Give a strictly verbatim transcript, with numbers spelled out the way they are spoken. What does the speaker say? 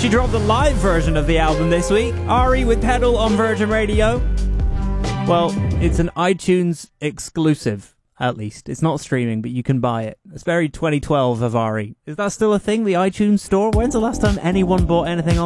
She dropped the live version of the album this week. Ari with Pedal on Virgin Radio. Well, it's an iTunes exclusive, at least. It's not streaming, but you can buy it. It's very twenty twelve of Ari. Is that still a thing, the iTunes store? When's the last time anyone bought anything on